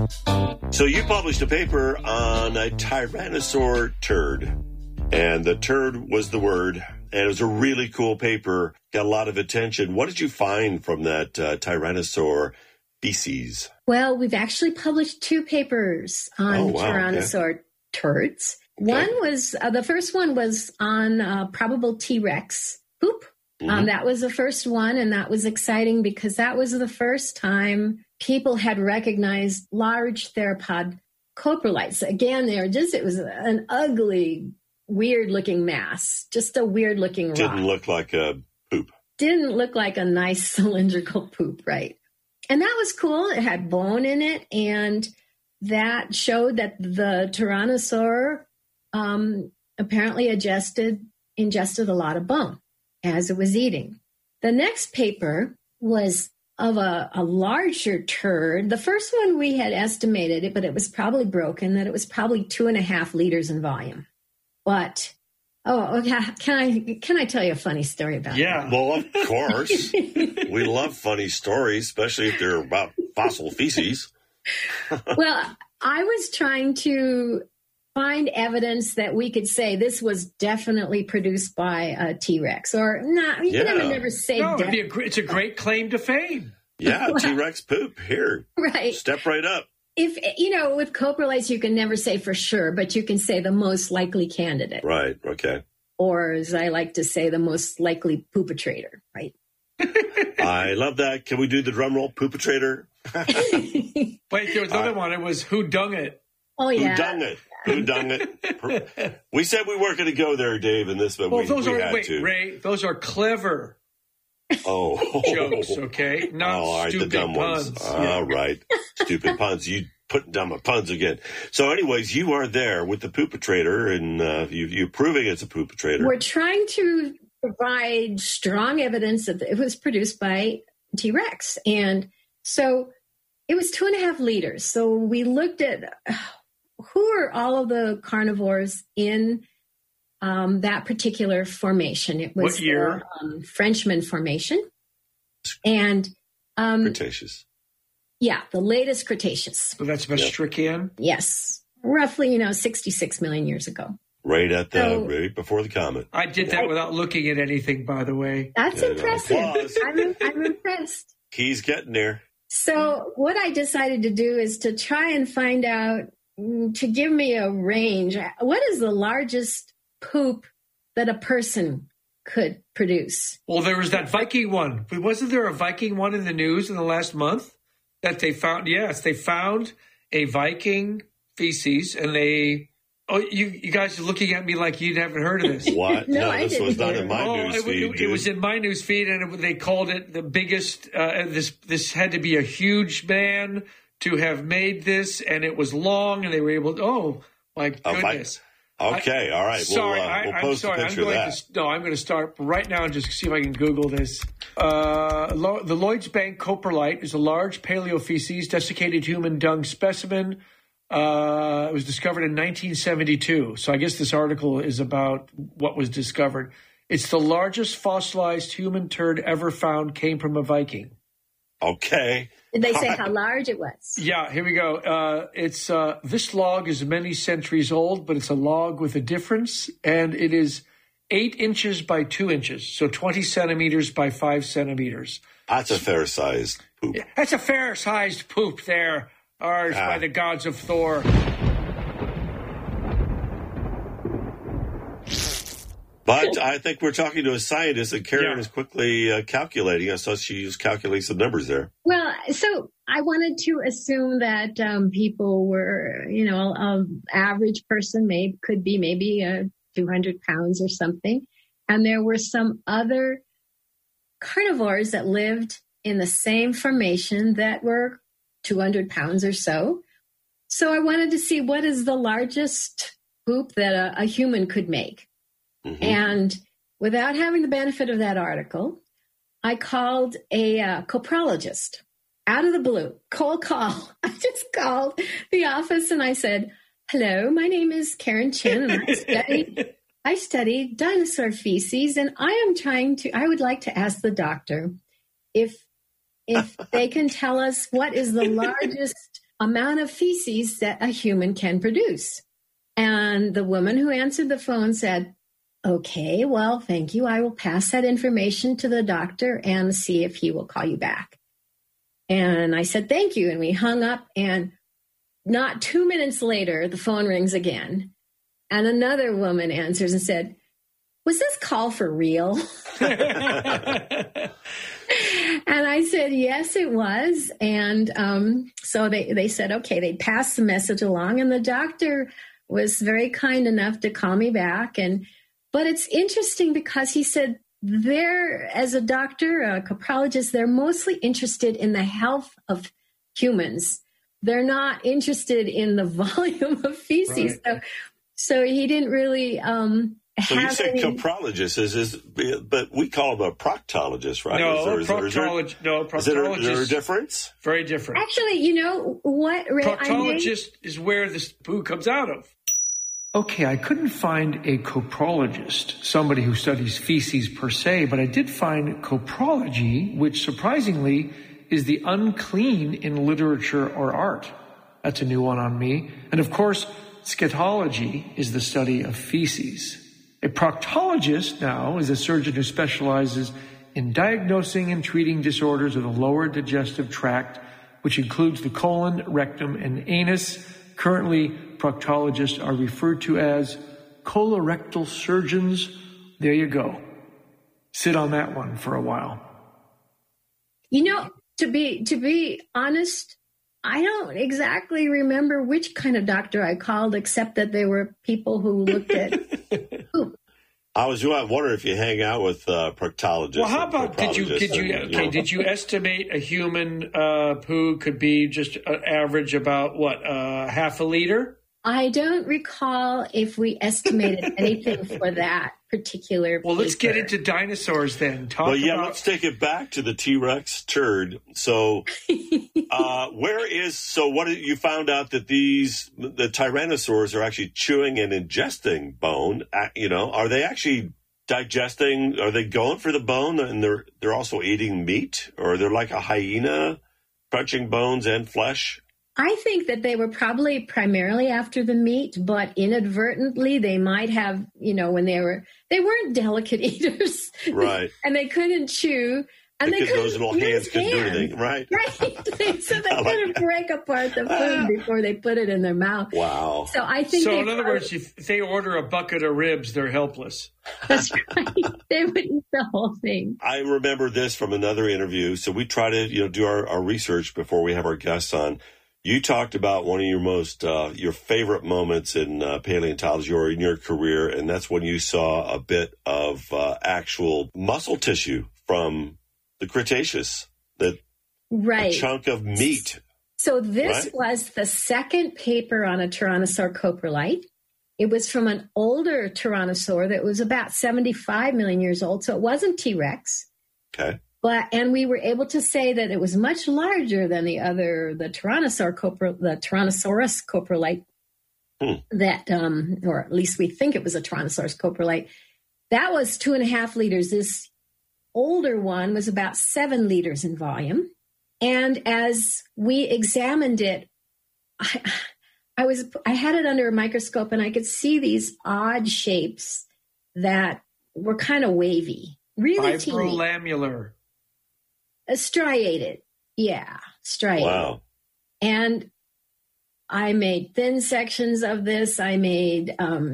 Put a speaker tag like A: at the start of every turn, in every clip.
A: So you published a paper on a tyrannosaur turd, and the turd was the word, and it was a really cool paper, got a lot of attention. What did you find from that tyrannosaur feces?
B: Well, we've actually published 2 papers on tyrannosaur turds.
A: Okay.
B: One was, the first one was on probable T-Rex poop. That was the first one, and that was exciting because that was the first time people had recognized large theropod coprolites. Again, it was an ugly, weird-looking mass, just a weird-looking rock.
A: Didn't look like a poop.
B: Didn't look like a nice cylindrical poop, right? And that was cool. It had bone in it, and that showed that the tyrannosaur apparently ingested a lot of bone as it was eating. The next paper was of a larger turd. The first one we had estimated it, but it was probably broken, that it was probably 2.5 liters in volume. But, can I tell you a funny story about that?
A: Well, of course. We love funny stories, especially if they're about fossil feces.
B: Well, I was trying to find evidence that we could say this was definitely produced by a T-Rex. Or, not. You can never say
C: it's a great claim to fame.
A: Yeah, T-Rex poop. Here.
B: Right.
A: Step right up.
B: If, with coprolites, you can never say for sure, but you can say the most likely candidate.
A: Right, okay.
B: Or, as I like to say, the most likely poopatrator, right?
A: I love that. Can we do the drum roll, poopatrator?
C: Wait, there was another one. It was Who Dung It?
B: Oh, yeah.
A: Who dung it? Who dung it? We said we weren't going to go there, Dave, in this, but we had to.
C: Ray, those are clever jokes, okay? Not
A: all right,
C: stupid
A: the dumb
C: puns.
A: Ones. All right. Stupid puns. You put dumb puns again. So anyways, you are there with the poopatrator, and you're proving it's a poopatrator.
B: We're trying to provide strong evidence that it was produced by T-Rex. And so it was 2.5 liters. So we looked at who are all of the carnivores in that particular formation. It was
C: what year?
B: The Frenchman Formation. And
A: Cretaceous.
B: Yeah, the latest Cretaceous.
C: So that's Maastrichtian?
B: Yes. Roughly, 66 million years ago.
A: Right right before the comet.
C: I did that without looking at anything, by the way.
B: That's impressive. I'm impressed.
A: He's getting there.
B: So what I decided to do is to try and find out, to give me a range. What is the largest poop that a person could produce?
C: Well, there was that Viking one. Wasn't there a Viking one in the news in the last month that they found? Yes, they found a Viking feces, and they... Oh, you guys are looking at me like you haven't heard of this.
A: What?
B: No,
A: this was not in my news feed.
C: It was in my news feed, and they called it the biggest. This had to be a huge man to have made this, and it was long, and they were able to. Oh my goodness!
A: Okay, all right.
C: Sorry,
A: we'll post a picture of that.
C: I'm going to start right now and just see if I can Google this. The Lloyds Bank coprolite is a large paleofeces desiccated human dung specimen. It was discovered in 1972. So I guess this article is about what was discovered. It's the largest fossilized human turd ever found, came from a Viking.
A: Okay.
B: Did they say how large it was?
C: Yeah, here we go. This log is many centuries old, but it's a log with a difference, and it is 8 inches by 2 inches, so 20 centimeters by 5 centimeters.
A: That's a fair-sized poop.
C: That's a fair-sized poop there. Ours by the gods of Thor.
A: But I think we're talking to a scientist, and Karen is quickly calculating. I saw she was calculating some numbers there.
B: Well, so I wanted to assume that people were, an average person could be maybe 200 pounds or something. And there were some other carnivores that lived in the same formation that were 200 pounds or so. So I wanted to see what is the largest poop that a human could make. Mm-hmm. And without having the benefit of that article, I called a coprologist out of the blue, cold call. I just called the office and I said, hello, my name is Karen Chen and I study dinosaur feces, and I would like to ask the doctor if they can tell us what is the largest amount of feces that a human can produce. And the woman who answered the phone said, okay, well, thank you. I will pass that information to the doctor and see if he will call you back. And I said, thank you. And we hung up, and not 2 minutes later, the phone rings again. And another woman answers and said, was this call for real? And I said, yes, it was. And so they said, okay, they passed the message along, and the doctor was very kind enough to call me back. But it's interesting because he said as a doctor, a coprologist, they're mostly interested in the health of humans. They're not interested in the volume of feces. Right. So he didn't really
A: so you say coprologist, but we call them a proctologist, right?
C: Proctologist.
A: Is there a difference?
C: Very different.
B: Actually, you know what, Ray?
C: Proctologist is where this poo comes out of. Okay, I couldn't find a coprologist, somebody who studies feces per se, but I did find coprology, which surprisingly is the unclean in literature or art. That's a new one on me. And of course, scatology is the study of feces. A proctologist now is a surgeon who specializes in diagnosing and treating disorders of the lower digestive tract, which includes the colon, rectum, and anus. Currently, proctologists are referred to as colorectal surgeons. There you go. Sit on that one for a while.
B: You know, to be honest, I don't exactly remember which kind of doctor I called, except that there were people who looked at poop.
A: I was wondering if you hang out with proctologists.
C: Well, how about did you estimate a human poo could be just an average about half a liter?
B: I don't recall if we estimated anything for that particular paper.
C: Well, let's get into dinosaurs then.
A: Let's take it back to the T-Rex turd. So, what you found out that the tyrannosaurs are actually chewing and ingesting bone? Are they actually digesting? Are they going for the bone, and they're also eating meat, or they're like a hyena, crunching bones and flesh?
B: I think that they were probably primarily after the meat, but inadvertently they might have, when they weren't delicate eaters.
A: Right.
B: And they couldn't chew. And
A: because those little hands couldn't do anything, right?
B: Right. So they couldn't break apart the food before they put it in their mouth.
A: Wow.
B: So I think
C: in other words, if they order a bucket of ribs, they're helpless.
B: That's right. They would eat the whole thing.
A: I remember this from another interview. So we try to, do our research before we have our guests on. You talked about one of your your favorite moments in paleontology or in your career, and that's when you saw a bit of actual muscle tissue from the Cretaceous, a chunk of meat.
B: So this was the second paper on a Tyrannosaur coprolite. It was from an older Tyrannosaur that was about 75 million years old, so it wasn't T-Rex.
A: Okay.
B: And we were able to say that it was much larger than the Tyrannosaurus coprolite, that, or at least we think it was a Tyrannosaurus coprolite. That was 2.5 liters. This older one was about 7 liters in volume. And as we examined it, I had it under a microscope, and I could see these odd shapes that were kind of wavy, really teeny.
C: Fibrolamellar.
B: Striated. Yeah, striated.
A: Wow.
B: And I made thin sections of this. We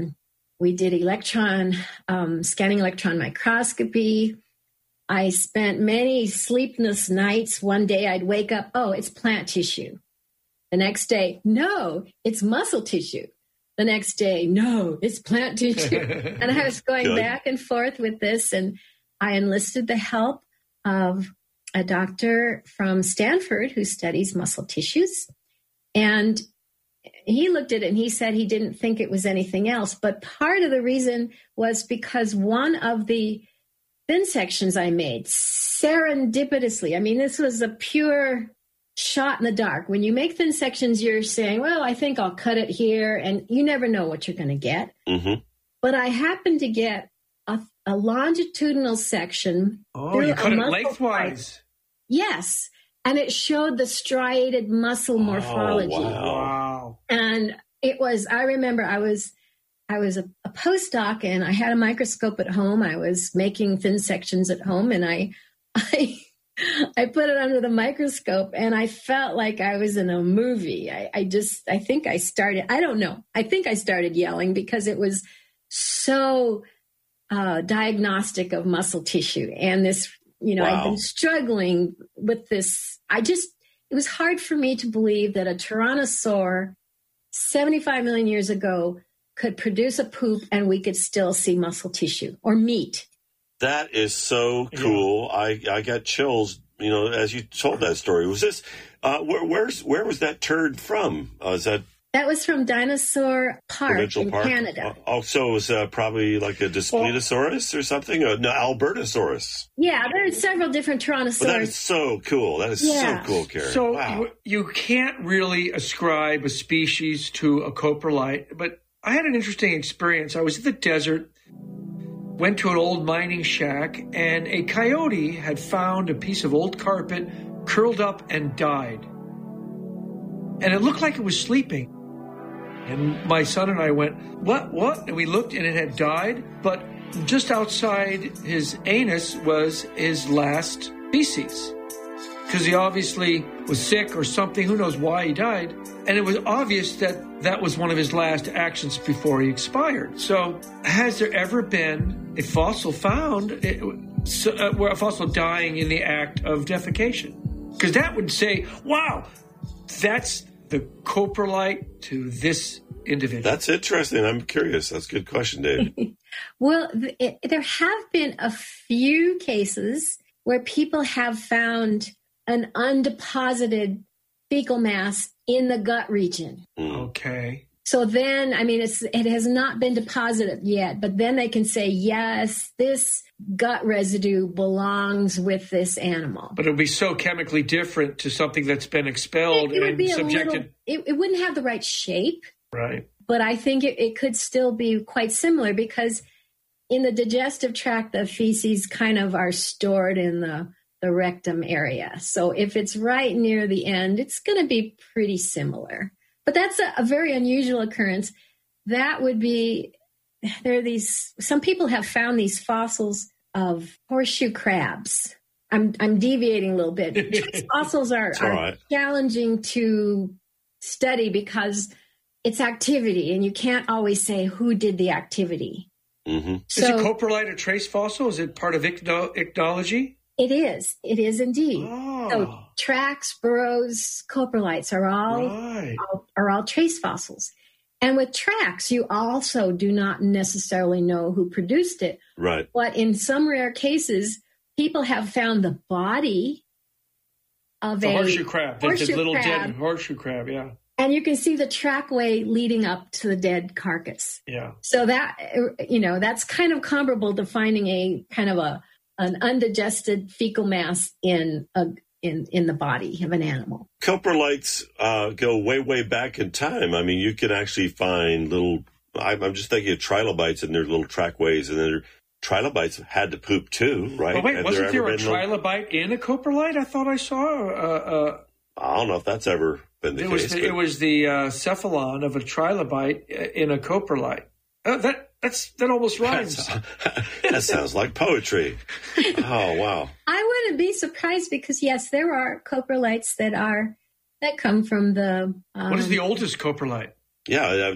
B: did scanning electron microscopy. I spent many sleepless nights. One day I'd wake up, it's plant tissue. The next day, no, it's muscle tissue. The next day, no, it's plant tissue. And I was going back and forth with this, and I enlisted the help of a doctor from Stanford who studies muscle tissues. And he looked at it and he said he didn't think it was anything else. But part of the reason was because one of the thin sections I made serendipitously, this was a pure shot in the dark. When you make thin sections, you're saying, well, I think I'll cut it here. And you never know what you're going to get.
A: Mm-hmm.
B: But I happened to get a longitudinal section.
C: Oh, you cut it lengthwise.
B: Yes. and it showed the striated muscle morphology.
C: Wow.
B: And it was, I remember I was a postdoc and I had a microscope at home. I was making thin sections at home, and I put it under the microscope, and I felt like I was in a movie. I think I started yelling because it was so diagnostic of muscle tissue. And this, I've been struggling with this. It was hard for me to believe that a tyrannosaur 75 million years ago could produce a poop and we could still see muscle tissue or meat.
A: That is so cool. Yeah. I got chills, as you told that story. Was this, where was that turd from?
B: That was from Dinosaur Park in Canada.
A: So it was probably like a Daspletosaurus or something? No, Albertosaurus.
B: Yeah, there are several different tyrannosaurs.
A: But that is so cool. That is so cool, Karen.
C: So
A: wow.
C: You can't really ascribe a species to a coprolite, but I had an interesting experience. I was in the desert, went to an old mining shack, and a coyote had found a piece of old carpet, curled up and died. And it looked like it was sleeping. And my son and I went, what? And we looked, and it had died, but just outside his anus was his last feces. Because he obviously was sick or something. Who knows why he died. And it was obvious that was one of his last actions before he expired. So has there ever been a fossil found, a fossil dying in the act of defecation? Because that would say, wow, that's the coprolite to this individual.
A: That's interesting. I'm curious. That's a good question, Dave.
B: Well, there have been a few cases where people have found an undeposited fecal mass in the gut region.
C: Okay.
B: So then, it has not been deposited yet, but then they can say, yes, this gut residue belongs with this animal.
C: But it would be so chemically different to something that's been expelled and subjected.
B: It wouldn't have the right shape.
C: Right.
B: But I think it could still be quite similar because in the digestive tract, the feces kind of are stored in the rectum area. So if it's right near the end, it's going to be pretty similar. But that's a very unusual occurrence. That would be, some people have found these fossils of horseshoe crabs. I'm deviating a little bit. Fossils are challenging to study because it's activity, and you can't always say who did the activity.
A: Mm-hmm.
C: Is a coprolite a trace fossil? Is it part of ichthyology?
B: It is. It is indeed.
C: Oh.
B: So tracks, burrows, coprolites are all trace fossils. And with tracks, you also do not necessarily know who produced it.
A: Right.
B: But in some rare cases, people have found the body of a
C: horseshoe crab. The little dead horseshoe crab, yeah.
B: And you can see the trackway leading up to the dead carcass.
C: Yeah.
B: So that, that's kind of comparable to finding a kind of an undigested fecal mass in the body of an animal.
A: Coprolites go way, way back in time. You can actually find little, I'm just thinking of trilobites and their little trackways, and their trilobites had to poop too, right?
C: But wait, wasn't there a trilobite in a coprolite? I thought I saw.
A: I don't know if that's ever been the case.
C: It was the cephalon of a trilobite in a coprolite. That almost rhymes.
A: That sounds like poetry. Oh, wow.
B: I wouldn't be surprised because, yes, there are coprolites that come from the...
C: what is the oldest coprolite?
A: Yeah.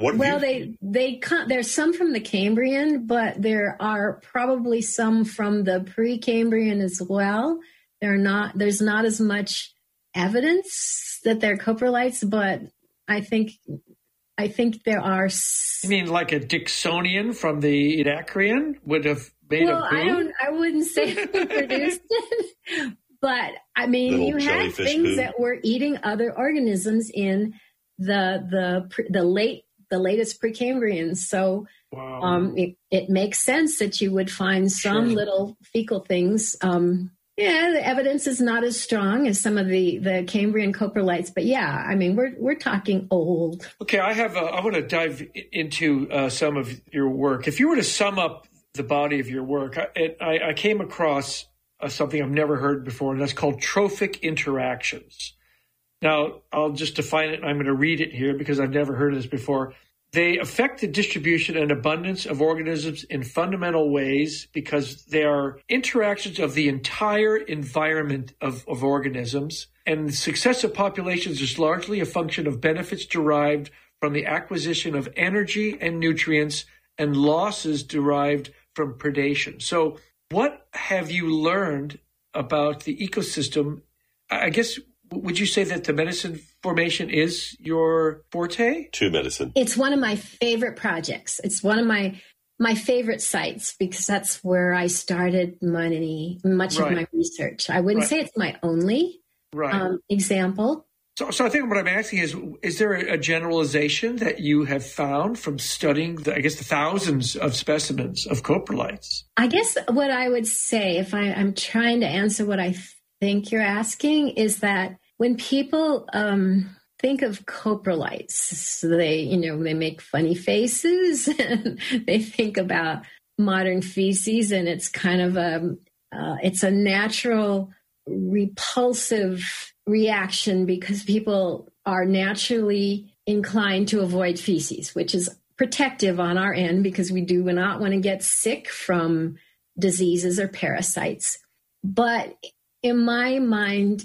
B: There's some from the Cambrian, but there are probably some from the Precambrian as well. There's not as much evidence that they're coprolites, but I think there are.
C: You mean like a Dixonian from the Edacrian would have made a poo?
B: I wouldn't say who produced it, but you had things that were eating other organisms in the latest Precambrian. So
C: wow.
B: It makes sense that you would find some little fecal things. The evidence is not as strong as some of the Cambrian coprolites, but we're talking old.
C: Okay, I want to dive into some of your work. If you were to sum up the body of your work, I came across something I've never heard before, and that's called trophic interactions. Now, I'll just define it, and I'm going to read it here because I've never heard of this before. They affect the distribution and abundance of organisms in fundamental ways because they are interactions of the entire environment of organisms. And the success of populations is largely a function of benefits derived from the acquisition of energy and nutrients and losses derived from predation. So what have you learned about the ecosystem? I guess, would you say that the medicine formation is your forte?
A: To medicine.
B: It's one of my favorite projects. It's one of my favorite sites because that's where I started much of my research. I wouldn't say it's my only example.
C: So I think what I'm asking is there a generalization that you have found from studying, the thousands of specimens of coprolites? I guess
B: what I would say, if I'm trying to answer what I think you're asking, is that when people think of coprolites, they make funny faces and they think about modern feces, and it's kind of it's a natural repulsive reaction because people are naturally inclined to avoid feces, which is protective on our end because we do not want to get sick from diseases or parasites. But in my mind,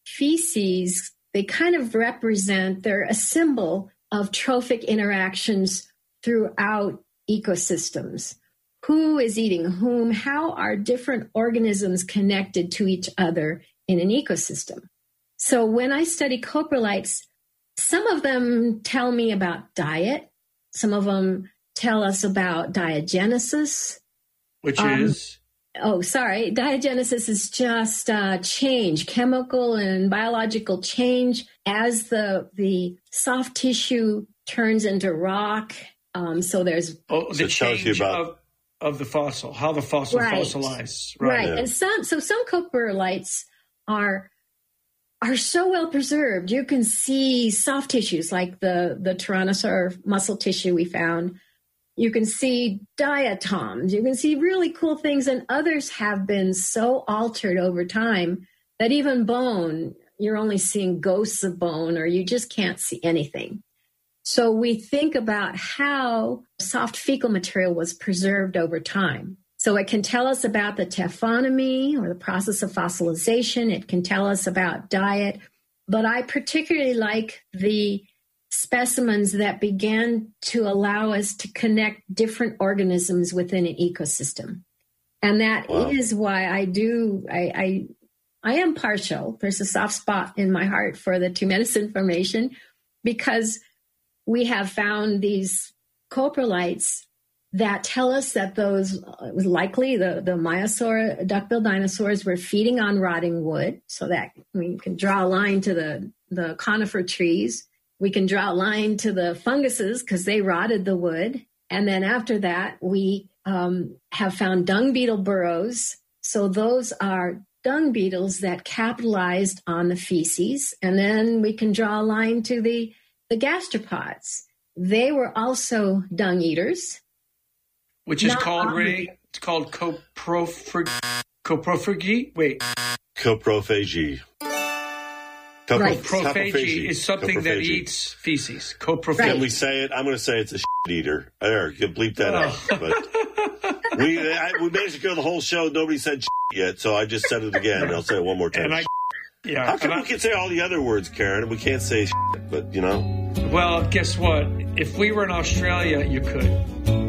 B: feces, they kind of they're a symbol of trophic interactions throughout ecosystems. Who is eating whom? How are different organisms connected to each other in an ecosystem? So when I study coprolites, some of them tell me about diet. Some of them tell us about diagenesis.
C: Which is?
B: Diagenesis is just change, chemical and biological change as the soft tissue turns into rock. So there's
C: the change of the fossil, how the fossil fossilized.
B: Right. Yeah. And some coprolites are so well preserved. You can see soft tissues like the tyrannosaur muscle tissue we found. You can see diatoms. You can see really cool things. And others have been so altered over time that even bone, you're only seeing ghosts of bone or you just can't see anything. So we think about how soft fecal material was preserved over time. So it can tell us about the taphonomy or the process of fossilization. It can tell us about diet. But I particularly like the specimens that began to allow us to connect different organisms within an ecosystem. And that is why I am partial. There's a soft spot in my heart for the To Medicine formation because we have found these coprolites that tell us that those, it was likely the Maiasaur duck-billed dinosaurs were feeding on rotting wood, so that we can draw a line to the conifer trees. We can draw a line to the funguses because they rotted the wood. And then after that, we have found dung beetle burrows. So those are dung beetles that capitalized on the feces. And then we can draw a line to the gastropods. They were also dung eaters.
C: Which is called, Ray, it's called coprophagy? Wait.
A: Coprophagy.
C: Coprophagy is something that eats feces. Coprophagy.
A: Can we say it? I'm going to say it's a shit eater. There, you can bleep that out. But we managed to go the whole show. Nobody said shit yet, so I just said it again. And I'll say it one more time. How come we can say all the other words, Karen, and we can't say shit, but,
C: Well, guess what? If we were in Australia, you could.